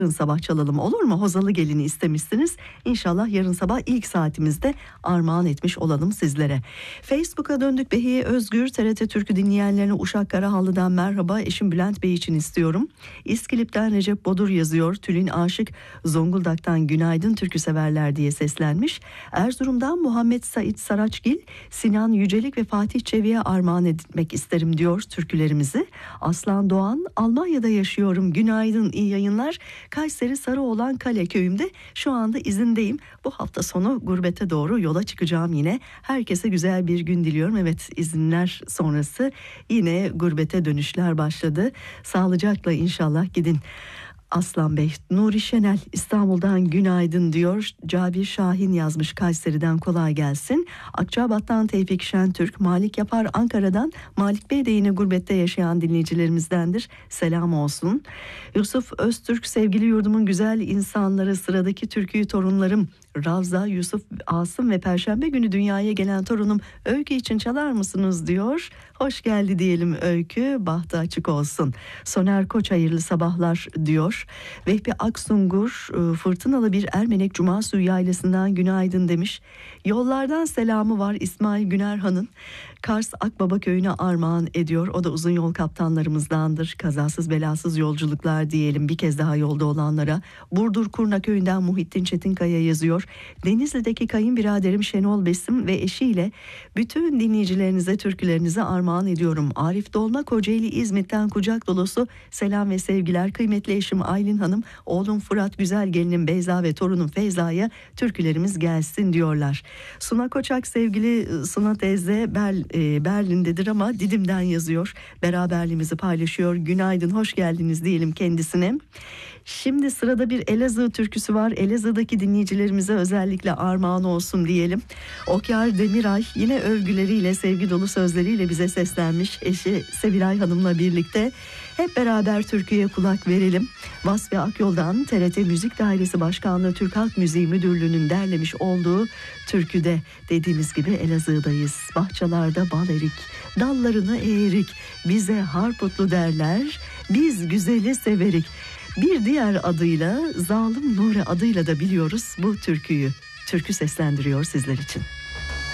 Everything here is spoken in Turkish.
Yarın sabah çalalım, olur mu? Hozalı Gelin'i istemişsiniz. İnşallah yarın sabah ilk saatimizde armağan etmiş olalım sizlere. Facebook'a döndük. Behiye Özgür, TRT Türk'ü dinleyenlerine Uşak Karahanlı'dan merhaba. Eşim Bülent Bey için istiyorum. İskilip'ten Recep Bodur yazıyor. Tülin Aşık Zonguldak'tan günaydın türkü severler diye seslenmiş. Erzurum'dan Muhammed Said Saraçgil, Sinan Yücelik ve Fatih Çevik'e armağan etmek isterim diyor türkülerimizi. Aslan Doğan, Almanya'da yaşıyorum. Günaydın, iyi yayınlar. Kayseri Sarıoğlan Kale köyümde şu anda izindeyim. Bu hafta sonu gurbete doğru yola çıkacağım yine. Herkese güzel bir gün diliyorum. Evet, izinler sonrası yine gurbete dönüşler başladı. Sağlıcakla inşallah gidin. Aslan Bey, Nuri Şenel İstanbul'dan günaydın diyor. Cabir Şahin yazmış Kayseri'den, kolay gelsin. Akçabat'tan Tevfik Şentürk, Malik Yapar Ankara'dan. Malik Bey de yine gurbette yaşayan dinleyicilerimizdendir. Selam olsun. Yusuf Öztürk, sevgili yurdumun güzel insanları, sıradaki türküyü torunlarım Ravza, Yusuf, Asım ve Perşembe günü dünyaya gelen torunum Öykü için çalar mısınız diyor. Hoş geldi diyelim Öykü, bahtı açık olsun. Soner Koç, hayırlı sabahlar diyor. Vehbi Aksungur, fırtınalı bir Ermenek Cuma Suyu yaylasından günaydın demiş. Yollardan selamı var İsmail Günerhan'ın. Kars Akbaba köyüne armağan ediyor. O da uzun yol kaptanlarımızdandır. Kazasız belasız yolculuklar diyelim bir kez daha yolda olanlara. Burdur Kurna köyünden Muhittin Çetinkaya yazıyor. Denizli'deki kayınbiraderim Şenol Besim ve eşiyle bütün dinleyicilerinize türkülerinize armağan ediyorum. Arif Dolma, Kocaeli İzmit'ten kucak dolusu selam ve sevgiler. Kıymetli eşim Aylin Hanım, oğlum Fırat, güzel gelinim Beyza ve torunum Feyza'ya türkülerimiz gelsin diyorlar. Suna Koçak, sevgili Suna teyze Berlin'dedir ama Didim'den yazıyor. Beraberliğimizi paylaşıyor. Günaydın, hoş geldiniz diyelim kendisine. Şimdi sırada bir Elazığ türküsü var. Elazığ'daki dinleyicilerimize özellikle armağan olsun diyelim. Okyar Demiray yine övgüleriyle, sevgi dolu sözleriyle bize seslenmiş. Eşi Sevilay Hanım'la birlikte hep beraber türküye kulak verelim. Vasfi Akyol'dan TRT Müzik Dairesi Başkanlığı Türk Halk Müziği Müdürlüğü'nün derlemiş olduğu türküde dediğimiz gibi Elazığ'dayız. Bahçelerde bal erik, dallarını eğerik, bize harputlu derler, biz güzeli severik. Bir diğer adıyla Zalim Nuri adıyla da biliyoruz bu türküyü. Türkü seslendiriyor sizler için.